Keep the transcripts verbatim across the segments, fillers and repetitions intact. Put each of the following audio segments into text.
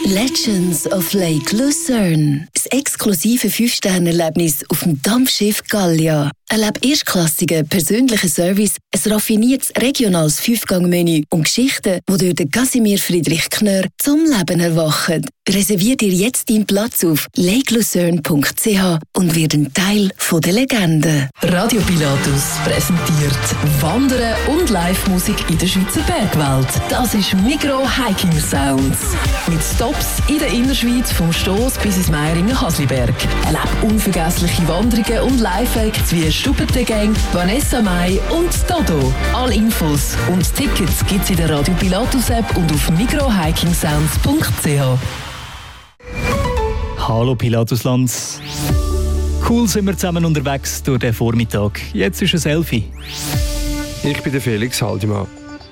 Legends of Lake Lucerne. Das exklusive fünf Sterne Erlebnis auf dem Dampfschiff Gallia. Erlebe erstklassigen persönlichen Service, ein raffiniertes regionales Fünfgang-Menü und Geschichten, die durch den Casimir Friedrich Knörr zum Leben erwachen. Reservier dir jetzt deinen Platz auf lake lucerne punkt c h und wird ein Teil von der Legende. Radio Pilatus präsentiert Wandern und Live-Musik in der Schweizer Bergwelt. Das ist Migros Hiking Sounds. Mit Stops in der Innerschweiz vom Stoss bis ins Meiringen Hasliberg. Erlebe unvergessliche Wanderungen und Live-Acts wie Stubete Gang, Vanessa Mai und Dodo. Alle Infos und Tickets gibt's in der Radio Pilatus App und auf migros hiking sounds punkt c h. Hallo Pilatusland. Cool sind wir zusammen unterwegs durch den Vormittag. Jetzt ist ein Selfie. Ich bin der Felix Haldimann.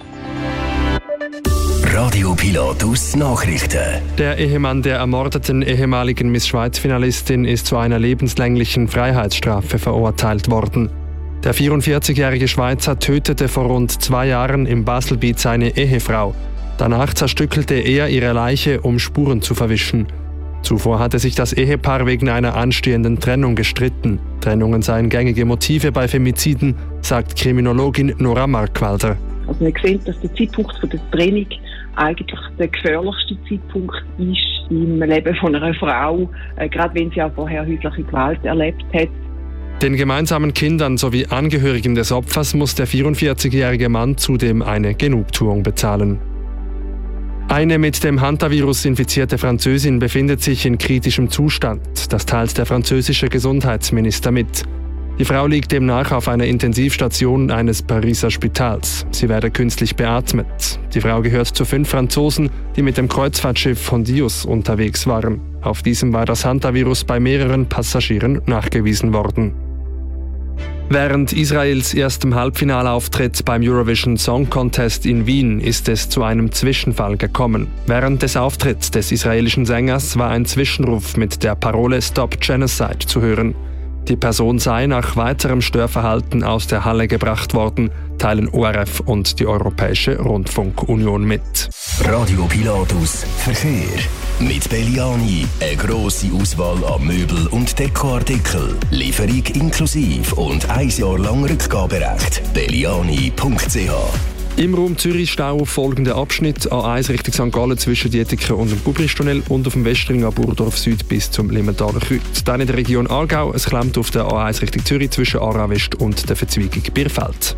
Radio Pilatus Nachrichten. Der Ehemann der ermordeten ehemaligen Miss Schweiz-Finalistin ist zu einer lebenslänglichen Freiheitsstrafe verurteilt worden. Der vierundvierzigjährige Schweizer tötete vor rund zwei Jahren im Baselbiet seine Ehefrau. Danach zerstückelte er ihre Leiche, um Spuren zu verwischen. Zuvor hatte sich das Ehepaar wegen einer anstehenden Trennung gestritten. Trennungen seien gängige Motive bei Femiziden, sagt Kriminologin Nora Markwalder. Also man sieht, dass der Zeitpunkt der Trennung eigentlich der gefährlichste Zeitpunkt ist im Leben von einer Frau, äh, gerade wenn sie auch vorher häusliche Gewalt erlebt hat. Den gemeinsamen Kindern sowie Angehörigen des Opfers muss der vierundvierzigjährige Mann zudem eine Genugtuung bezahlen. Eine mit dem Hantavirus infizierte Französin befindet sich in kritischem Zustand. Das teilt der französische Gesundheitsminister mit. Die Frau liegt demnach auf einer Intensivstation eines Pariser Spitals. Sie werde künstlich beatmet. Die Frau gehört zu fünf Franzosen, die mit dem Kreuzfahrtschiff Hondius unterwegs waren. Auf diesem war das Hantavirus bei mehreren Passagieren nachgewiesen worden. Während Israels erstem Halbfinalauftritt beim Eurovision Song Contest in Wien ist es zu einem Zwischenfall gekommen. Während des Auftritts des israelischen Sängers war ein Zwischenruf mit der Parole Stop Genocide zu hören. Die Person sei nach weiterem Störverhalten aus der Halle gebracht worden, teilen O R F und die Europäische Rundfunkunion mit. Radio Pilatus Verkehr. Mit Belliani eine grosse Auswahl an Möbel- und Dekoartikeln. Lieferung inklusive und ein Jahr lang Rückgaberecht. belliani punkt c h. Im Raum Zürich Stau auf folgenden Abschnitt: A eins Richtung Sankt Gallen zwischen Dietiken und dem Bubrichtunnel und auf dem Westring an Burdorf Süd bis zum Limmentaler Kreuz. Dann in der Region Aargau, es klemmt auf der A eins Richtung Zürich zwischen Aarau West und der Verzweigung Bierfeld.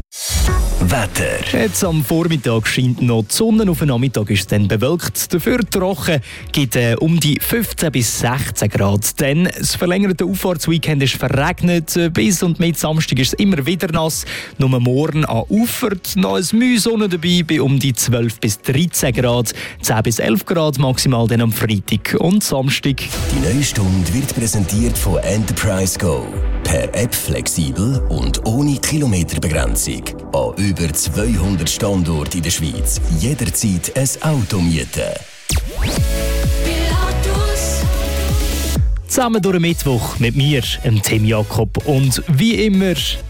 Wetter. Jetzt am Vormittag scheint noch die Sonne, auf den Nachmittag ist es dann bewölkt. Dafür trocken, gibt äh, um die fünfzehn bis sechzehn Grad. Dann das verlängerte Auffahrtsweekend ist verregnet. Bis und mit Samstag ist es immer wieder nass. Nur morgen an Ufert noch ein Mühe Sonne dabei bei um die zwölf bis dreizehn Grad. zehn bis elf Grad maximal dann am Freitag und Samstag. Die neue Stunde wird präsentiert von Enterprise Go. Per App flexibel und ohne Kilometerbegrenzung. An über zweihundert Standorten in der Schweiz. Jederzeit ein Auto mieten. Zusammen durch den Mittwoch mit mir, Tim Jakob. Und wie immer